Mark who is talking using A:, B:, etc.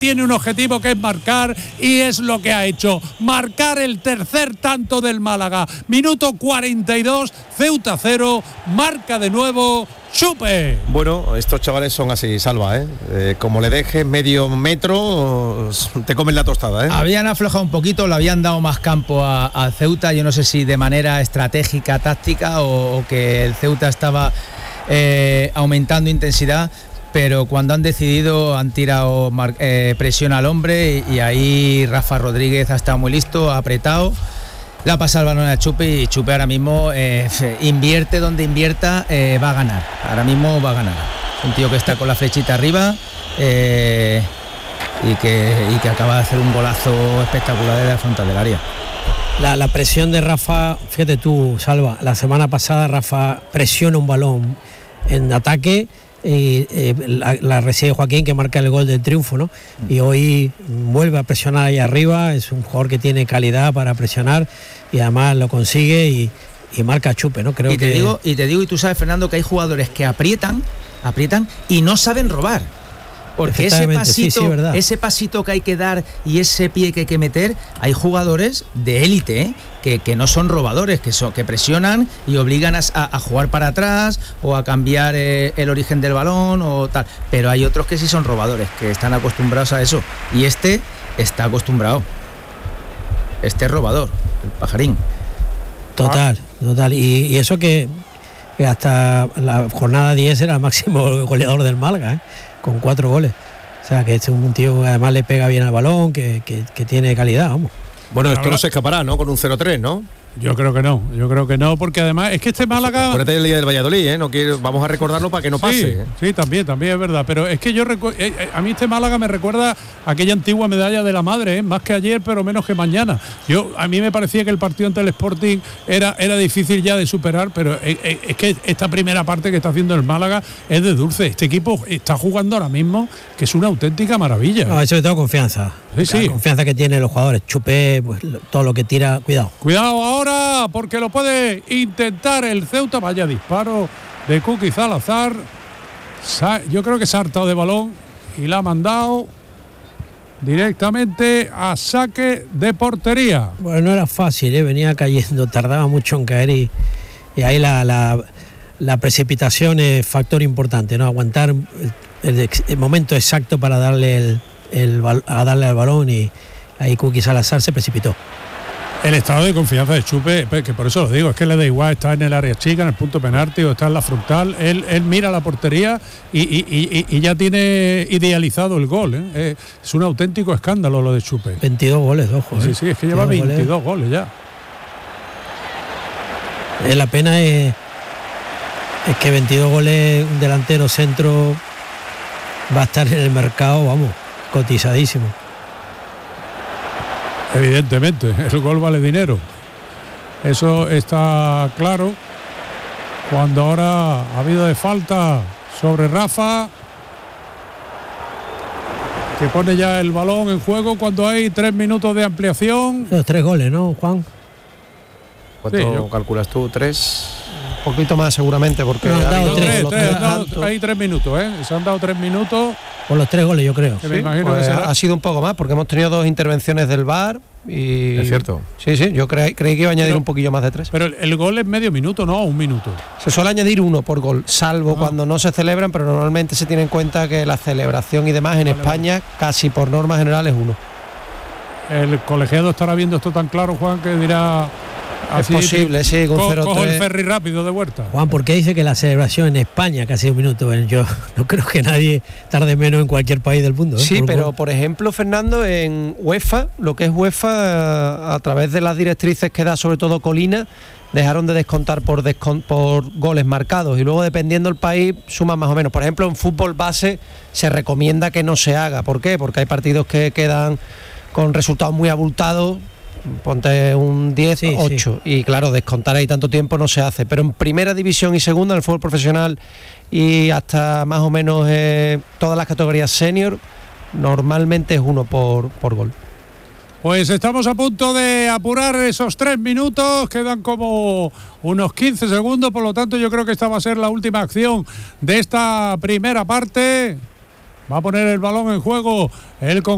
A: tiene un objetivo que es marcar y es lo que ha hecho, marcar el tercer tanto del Málaga. Minuto 42, Ceuta 0, marca de nuevo Chupe.
B: Bueno, estos chavales son así, Salva, como le dejes medio metro, te comen la tostada,
C: Habían aflojado un poquito, le habían dado más campo a Ceuta, yo no sé si de manera estratégica, táctica o que el Ceuta estaba aumentando intensidad, pero cuando han decidido han tirado presión al hombre y ahí Rafa Rodríguez ha estado muy listo, ha apretado, le ha pasado el balón a Chupe y Chupe ahora mismo invierte donde invierta, va a ganar, ahora mismo va a ganar. Un tío que está con la flechita arriba y que acaba de hacer un golazo espectacular desde la frontal del área.
D: La presión de Rafa, fíjate tú, Salva, la semana pasada Rafa presiona un balón en ataque y la recibe Joaquín, que marca el gol del triunfo, ¿no? Y hoy vuelve a presionar ahí arriba, es un jugador que tiene calidad para presionar y además lo consigue y marca Chupe, ¿no? Creo
C: y te digo, y tú sabes, Fernando, que hay jugadores que aprietan y no saben robar. Porque ese pasito que hay que dar y ese pie que hay que meter, hay jugadores de élite que no son robadores, que presionan y obligan a jugar para atrás o a cambiar el origen del balón o tal. Pero hay otros que sí son robadores, que están acostumbrados a eso. Y este está acostumbrado. Este es robador, el pajarín.
D: Total. Y eso que hasta la jornada 10 era el máximo goleador del Málaga, con 4 goles. O sea, que es un tío que además le pega bien al balón, que tiene calidad, vamos.
B: Bueno, esto no se escapará, ¿no? Con un 0-3, ¿no?
A: Yo creo que no, porque además es que este Málaga...
B: Acuérdate del día del Valladolid, ¿no? Vamos a recordarlo para que no pase.
A: Sí, también es verdad, pero es que a mí este Málaga me recuerda a aquella antigua medalla de la madre, más que ayer, pero menos que mañana. A mí me parecía que el partido ante el Sporting era difícil ya de superar, pero es que esta primera parte que está haciendo el Málaga es de dulce. Este equipo está jugando ahora mismo, que es una auténtica maravilla.
D: No, eso le tengo confianza.
A: Sí.
D: La confianza que tienen los jugadores. Chupe, pues, todo lo que tira, cuidado.
A: Cuidado ahora, porque lo puede intentar el Ceuta. Vaya disparo de Kuki Salazar. Yo creo que se ha hartado de balón y la ha mandado directamente a saque de portería.
D: Bueno, no era fácil, venía cayendo, tardaba mucho en caer y ahí la precipitación es factor importante, ¿no? Aguantar el momento exacto para darle darle al balón y ahí Kuki Salazar se precipitó.
A: El estado de confianza de Chupe, que por eso lo digo, es que le da igual, está en el área chica, en el punto penalti o está en la frontal, él mira la portería y ya tiene idealizado el gol, Es un auténtico escándalo lo de Chupe.
D: 22 goles, ojo.
A: Sí, es que lleva 22 goles ya.
D: La pena es que 22 goles, un delantero centro va a estar en el mercado, vamos, cotizadísimo.
A: Evidentemente, el gol vale dinero. Eso está claro. Cuando ahora ha habido de falta sobre Rafa, que pone ya el balón en juego cuando hay 3 minutos de ampliación.
D: Los 3 goles, ¿no, Juan?
B: ¿Cuánto calculas tú? ¿3?
E: Un poquito más seguramente, porque
A: hay 3 minutos, se han dado 3 minutos.
D: Por los 3 goles, yo creo.
E: Sí, pues ha sido un poco más, porque hemos tenido 2 intervenciones del VAR y...
B: Es cierto.
E: Sí, yo creí que iba a añadir un poquillo más de 3.
A: Pero el gol es medio minuto, ¿no? 1 minuto.
E: Se suele añadir 1 por gol, salvo cuando no se celebran, pero normalmente se tiene en cuenta que la celebración y demás en España, casi por norma general, es 1.
A: El colegiado estará viendo esto tan claro, Juan, que dirá...
E: Es posible, sí, con 0-3.
A: Cojo el ferry rápido de vuelta.
D: Juan, ¿por qué dice que la celebración en España casi 1 minuto? Bueno, yo no creo que nadie tarde menos en cualquier país del mundo.
E: Sí, pero por ejemplo, Fernando, en UEFA, lo que es UEFA, a través de las directrices que da sobre todo Colina, dejaron de descontar por goles marcados y luego dependiendo del país suman más o menos. Por ejemplo, en fútbol base se recomienda que no se haga. ¿Por qué? Porque hay partidos que quedan con resultados muy abultados. Ponte un 10, 8 y claro, descontar ahí tanto tiempo no se hace, pero en primera división y segunda, en el fútbol profesional y hasta más o menos todas las categorías senior, normalmente es 1 por gol.
A: Pues estamos a punto de apurar esos 3 minutos, quedan como unos 15 segundos, por lo tanto yo creo que esta va a ser la última acción de esta primera parte. Va a poner el balón en juego el conjunto